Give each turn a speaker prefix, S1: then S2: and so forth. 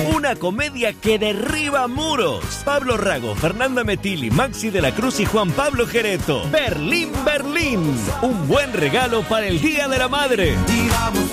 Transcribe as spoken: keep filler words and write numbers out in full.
S1: Una comedia que derriba muros. Pablo Rago, Fernanda Metili, Maxi de la Cruz y Juan Pablo Jereto. Berlín, Berlín. Un buen regalo para el Día de la Madre.